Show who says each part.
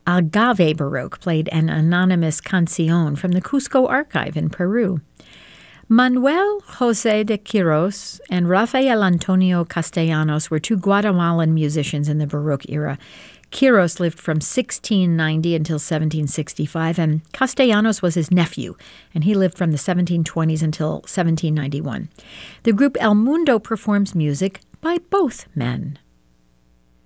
Speaker 1: Agave Baroque played an anonymous canción from the Cusco Archive in Peru. Manuel José de Quiros and Rafael Antonio Castellanos were two Guatemalan musicians in the Baroque era. Quiros lived from 1690 until 1765, and Castellanos was his nephew, and he lived from the 1720s until 1791. The group El Mundo performs music by both men.